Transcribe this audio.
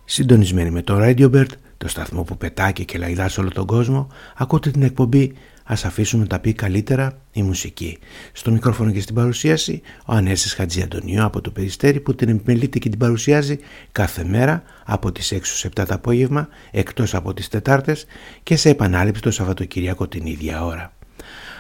Συντονισμένοι με το Radio Bird, το σταθμό που πετάει και λαϊδά σε όλο τον κόσμο, ακούτε την εκπομπή «Ας αφήσουμε τα πει καλύτερα η μουσική». Στο μικρόφωνο και στην παρουσίαση, ο Ανέσης Χατζιαντονίου από το Περιστέρι, που την επιμελείται και την παρουσιάζει κάθε μέρα από τις 6 στις 7 το απόγευμα, εκτός από τις Τετάρτες, και σε επανάληψη το Σαββατοκύριακο την ίδια ώρα.